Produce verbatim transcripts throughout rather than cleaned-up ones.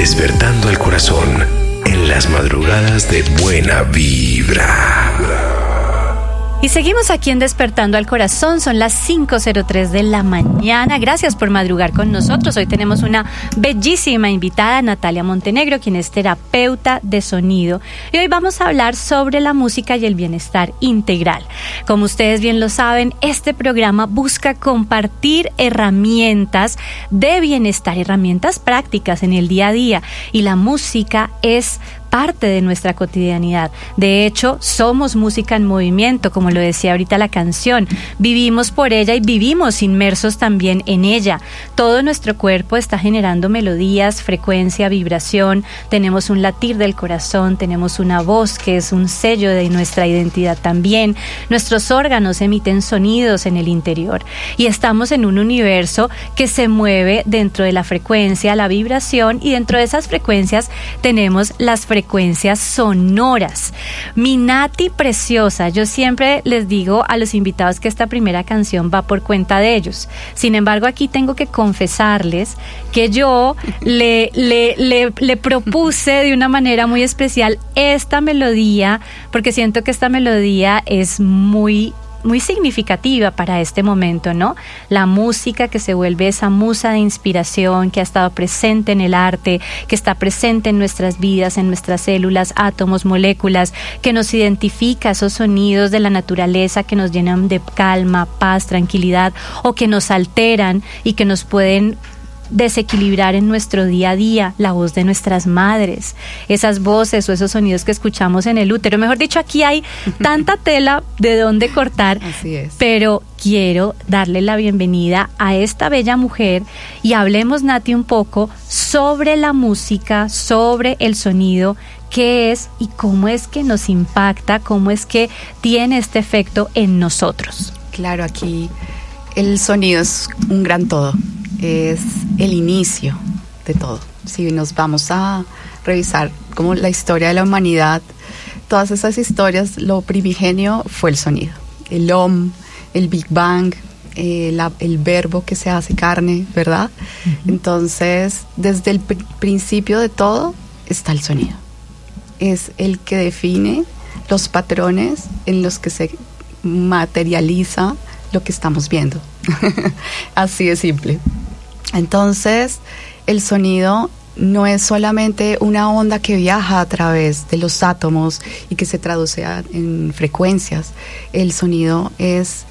Despertando al corazón en las madrugadas de Buena Vibra. Y seguimos aquí en Despertando al Corazón, son las cinco cero tres de la mañana. Gracias por madrugar con nosotros. Hoy tenemos una bellísima invitada, Natalia Montenegro, quien es terapeuta de sonido. Y hoy vamos a hablar sobre la música y el bienestar integral. Como ustedes bien lo saben, este programa busca compartir herramientas de bienestar, herramientas prácticas en el día a día. Y la música es parte de nuestra cotidianidad. De hecho, somos música en movimiento, como lo decía ahorita la canción. Vivimos por ella y vivimos inmersos también en ella. Todo nuestro cuerpo está generando melodías, frecuencia, vibración. Tenemos un latir del corazón, tenemos una voz que es un sello de nuestra identidad también. Nuestros órganos emiten sonidos en el interior y estamos en un universo que se mueve dentro de la frecuencia, la vibración, y dentro de esas frecuencias tenemos las frecuencias frecuencias sonoras. Mi Nati preciosa, yo siempre les digo a los invitados que esta primera canción va por cuenta de ellos. Sin embargo, aquí tengo que confesarles que yo le, le, le, le propuse de una manera muy especial esta melodía, porque siento que esta melodía es muy muy significativa para este momento, ¿no? La música que se vuelve esa musa de inspiración que ha estado presente en el arte, que está presente en nuestras vidas, en nuestras células, átomos, moléculas, que nos identifica esos sonidos de la naturaleza que nos llenan de calma, paz, tranquilidad, o que nos alteran y que nos pueden desequilibrar en nuestro día a día. La voz de nuestras madres, esas voces o esos sonidos que escuchamos en el útero. Mejor dicho, aquí hay tanta tela de dónde cortar. Así es. Pero quiero darle la bienvenida a esta bella mujer y hablemos, Nati, un poco sobre la música, sobre el sonido, qué es y cómo es que nos impacta, cómo es que tiene este efecto en nosotros. Claro, aquí el sonido es un gran todo. Es el inicio de todo. Si nos vamos a revisar como la historia de la humanidad, todas esas historias, lo primigenio fue el sonido. El Om, el Big Bang, eh, la, el verbo que se hace carne, ¿verdad? Uh-huh. Entonces, desde el pr- principio de todo está el sonido. Es el que define los patrones en los que se materializa lo que estamos viendo. Así de simple. Entonces, el sonido no es solamente una onda que viaja a través de los átomos y que se traduce a, en frecuencias. El sonido es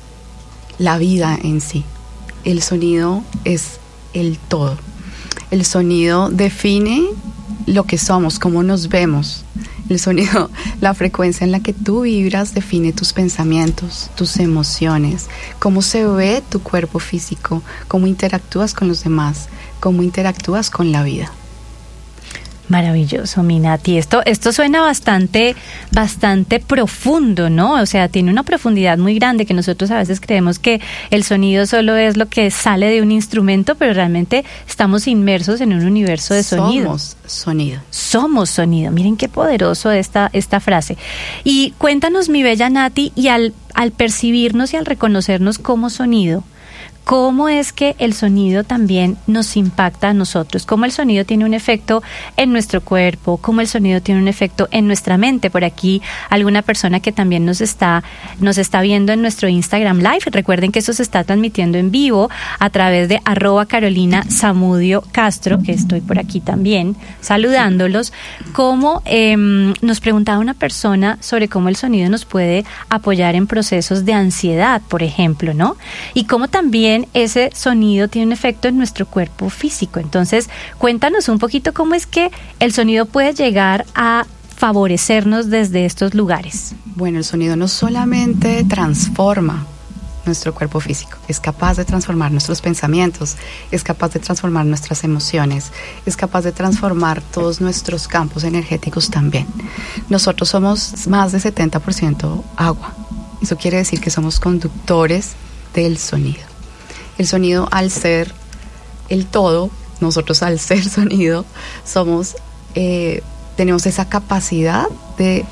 la vida en sí. El sonido es el todo. El sonido define lo que somos, cómo nos vemos. El sonido, la frecuencia en la que tú vibras define tus pensamientos, tus emociones, cómo se ve tu cuerpo físico, cómo interactúas con los demás, cómo interactúas con la vida. Maravilloso, mi Nati. Esto, esto suena bastante, bastante profundo, ¿no? O sea, tiene una profundidad muy grande que nosotros a veces creemos que el sonido solo es lo que sale de un instrumento, pero realmente estamos inmersos en un universo de sonido. Somos sonido. Somos sonido. Miren qué poderoso esta, esta frase. Y cuéntanos, mi bella Nati, y al, al percibirnos y al reconocernos como sonido, ¿cómo es que el sonido también nos impacta a nosotros? ¿Cómo el sonido tiene un efecto en nuestro cuerpo? ¿Cómo el sonido tiene un efecto en nuestra mente? Por aquí alguna persona que también nos está, nos está viendo en nuestro Instagram Live. Recuerden que eso se está transmitiendo en vivo a través de arroba Carolina Zamudio Castro, que estoy por aquí también saludándolos. Cómo eh, nos preguntaba una persona sobre cómo el sonido nos puede apoyar en procesos de ansiedad, por ejemplo, ¿no? Y cómo también ese sonido tiene un efecto en nuestro cuerpo físico. Entonces, cuéntanos un poquito cómo es que el sonido puede llegar a favorecernos desde estos lugares. Bueno, el sonido no solamente transforma nuestro cuerpo físico, es capaz de transformar nuestros pensamientos, es capaz de transformar nuestras emociones, es capaz de transformar todos nuestros campos energéticos también. Nosotros somos más de setenta por ciento agua. Eso quiere decir que somos conductores del sonido. El sonido, al ser el todo, nosotros al ser sonido, somos, eh, tenemos esa capacidad de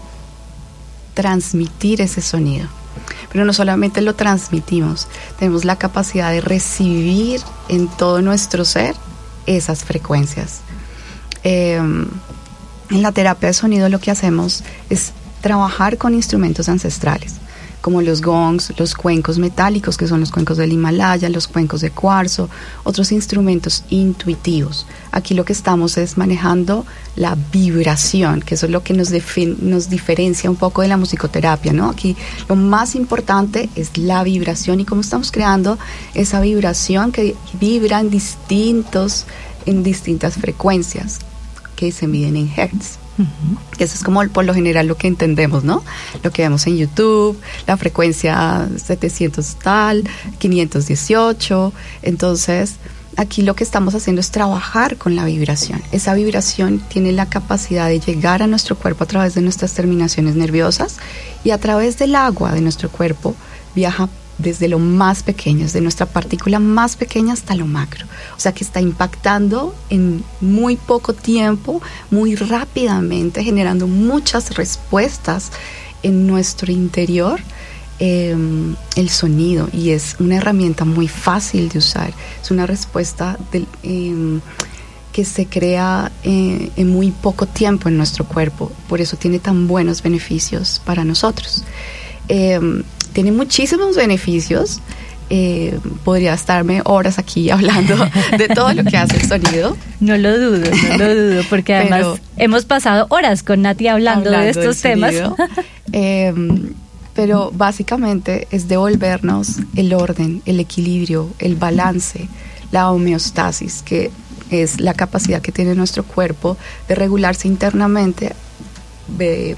transmitir ese sonido. Pero no solamente lo transmitimos, tenemos la capacidad de recibir en todo nuestro ser esas frecuencias. Eh, en la terapia de sonido lo que hacemos es trabajar con instrumentos ancestrales, como los gongs, los cuencos metálicos, que son los cuencos del Himalaya, los cuencos de cuarzo, otros instrumentos intuitivos. Aquí lo que estamos es manejando la vibración, que eso es lo que nos, defin- nos diferencia un poco de la musicoterapia, ¿no? Aquí lo más importante es la vibración y cómo estamos creando esa vibración que vibra en distintos, en distintas frecuencias que se miden en hertz. Uh-huh. Que eso es como por lo general lo que entendemos, ¿no? Lo que vemos en YouTube, la frecuencia setecientos tal, quinientos dieciocho. Entonces, aquí lo que estamos haciendo es trabajar con la vibración. Esa vibración tiene la capacidad de llegar a nuestro cuerpo a través de nuestras terminaciones nerviosas y a través del agua de nuestro cuerpo viaja desde lo más pequeño, desde nuestra partícula más pequeña hasta lo macro. O sea que está impactando en muy poco tiempo, muy rápidamente, generando muchas respuestas en nuestro interior, eh, el sonido. Y es una herramienta muy fácil de usar. Es una respuesta del, eh, que se crea eh, en muy poco tiempo en nuestro cuerpo. Por eso tiene tan buenos beneficios para nosotros. Eh, Tiene muchísimos beneficios. Eh, podría estarme horas aquí hablando de todo lo que hace el sonido. No lo dudo, no lo dudo, porque además pero, hemos pasado horas con Nati hablando, hablando de estos temas. eh, pero básicamente es devolvernos el orden, el equilibrio, el balance, la homeostasis, que es la capacidad que tiene nuestro cuerpo de regularse internamente de,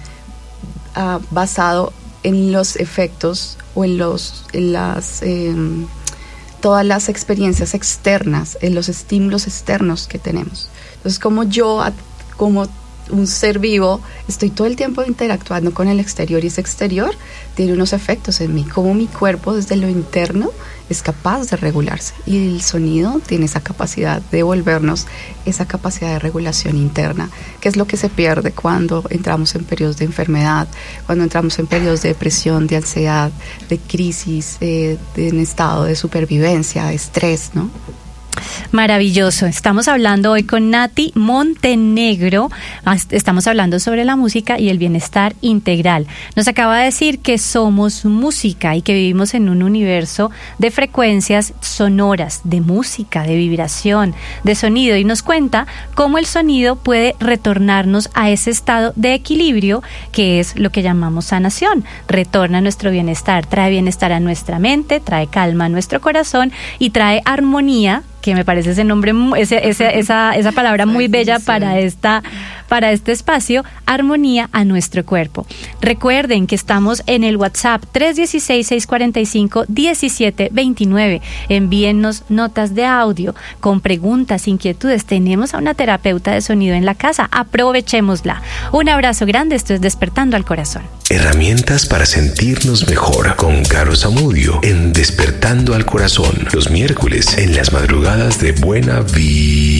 uh, basado en los efectos o en los en las eh, todas las experiencias externas, en los estímulos externos que tenemos. Entonces, como yo, como un ser vivo, estoy todo el tiempo interactuando con el exterior y ese exterior tiene unos efectos en mí, como mi cuerpo desde lo interno es capaz de regularse y el sonido tiene esa capacidad de devolvernos esa capacidad de regulación interna, que es lo que se pierde cuando entramos en periodos de enfermedad, cuando entramos en periodos de depresión, de ansiedad, de crisis, eh, de, en estado de supervivencia, de estrés, ¿no? Maravilloso. Estamos hablando hoy con Nati Montenegro. Estamos hablando sobre la música y el bienestar integral. Nos acaba de decir que somos música y que vivimos en un universo de frecuencias sonoras, de música, de vibración, de sonido, y nos cuenta cómo el sonido puede retornarnos a ese estado de equilibrio que es lo que llamamos sanación. Retorna a nuestro bienestar, trae bienestar a nuestra mente, trae calma a nuestro corazón y trae armonía, que me parece ese nombre, ese, ese, esa, esa palabra muy bella para esta, para este espacio, armonía a nuestro cuerpo. Recuerden que estamos en el WhatsApp tres uno seis, seis cuatro cinco, uno siete dos nueve. Envíennos notas de audio con preguntas, inquietudes. Tenemos a una terapeuta de sonido en la casa, aprovechémosla. Un abrazo grande, esto es Despertando al Corazón. Herramientas para sentirnos mejor con Caro Zamudio en Despertando al Corazón, los miércoles en las madrugadas de Buena Vida.